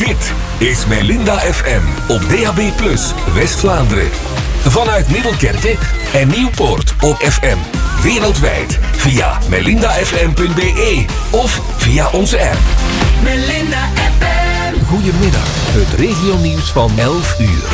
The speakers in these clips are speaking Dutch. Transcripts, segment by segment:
Dit is Melinda FM op DAB+, West-Vlaanderen. Vanuit Middelkerke en Nieuwpoort op FM. Wereldwijd via melindafm.be of via onze app. Melinda FM. Goedemiddag, het regionieuws van 11 uur.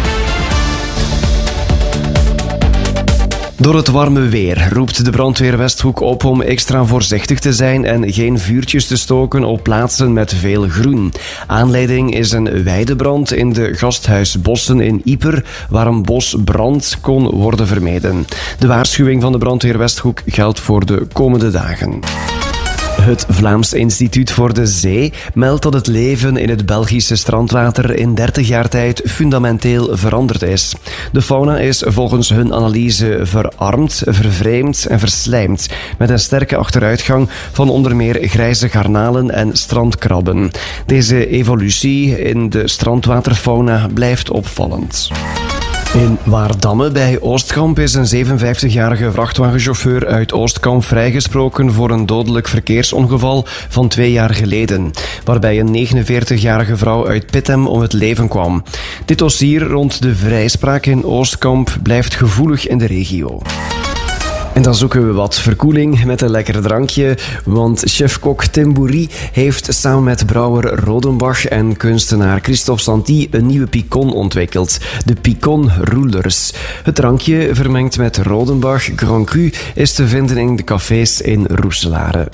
Door het warme weer roept de brandweer Westhoek op om extra voorzichtig te zijn en geen vuurtjes te stoken op plaatsen met veel groen. Aanleiding is een weidebrand in de Gasthuisbossen in Ieper, waar een bosbrand kon worden vermeden. De waarschuwing van de brandweer Westhoek geldt voor de komende dagen. Het Vlaams Instituut voor de Zee meldt dat het leven in het Belgische strandwater in 30 jaar tijd fundamenteel veranderd is. De fauna is volgens hun analyse verarmd, vervreemd en verslijmd, met een sterke achteruitgang van onder meer grijze garnalen en strandkrabben. Deze evolutie in de strandwaterfauna blijft opvallend. In Waardamme bij Oostkamp is een 57-jarige vrachtwagenchauffeur uit Oostkamp vrijgesproken voor een dodelijk verkeersongeval van 2 jaar geleden, waarbij een 49-jarige vrouw uit Pittem om het leven kwam. Dit dossier rond de vrijspraak in Oostkamp blijft gevoelig in de regio. En dan zoeken we wat verkoeling met een lekker drankje, want chef-kok Tim Boerie heeft samen met brouwer Rodenbach en kunstenaar Christophe Santi een nieuwe picon ontwikkeld, de Picon Rulers. Het drankje, vermengd met Rodenbach Grand Cru, is te vinden in de cafés in Roeselare.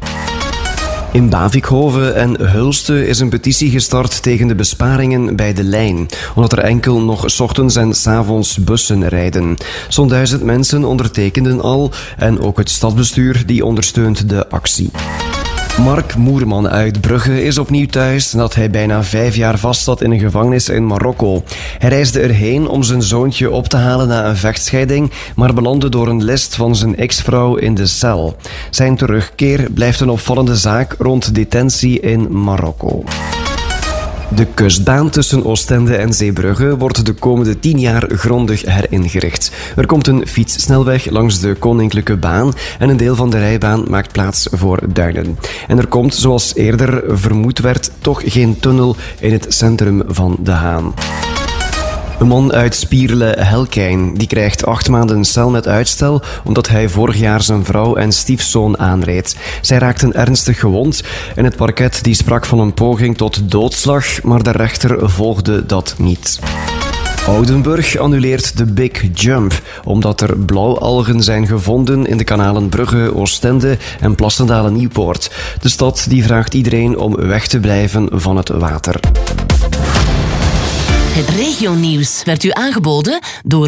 In Bavikhoven en Hulste is een petitie gestart tegen de besparingen bij de lijn, omdat er enkel nog 's ochtends en 's avonds bussen rijden. Zo'n 1000 mensen ondertekenden al en ook het stadsbestuur die ondersteunt de actie. Mark Moerman uit Brugge is opnieuw thuis nadat hij bijna 5 jaar vastzat in een gevangenis in Marokko. Hij reisde erheen om zijn zoontje op te halen na een vechtscheiding, maar belandde door een list van zijn ex-vrouw in de cel. Zijn terugkeer blijft een opvallende zaak rond detentie in Marokko. De kustbaan tussen Oostende en Zeebrugge wordt de komende 10 jaar grondig heringericht. Er komt een fietssnelweg langs de Koninklijke Baan en een deel van de rijbaan maakt plaats voor duinen. En er komt, zoals eerder vermoed werd, toch geen tunnel in het centrum van De Haan. Een man uit Spierle-Helkijn die krijgt 8 maanden cel met uitstel omdat hij vorig jaar zijn vrouw en stiefzoon aanreed. Zij raakten ernstig gewond en het parket die sprak van een poging tot doodslag, maar de rechter volgde dat niet. Oudenburg annuleert de Big Jump, omdat er blauwalgen zijn gevonden in de kanalen Brugge, Oostende en Plassendalen-Nieuwpoort. De stad die vraagt iedereen om weg te blijven van het water. Het regionieuws werd u aangeboden door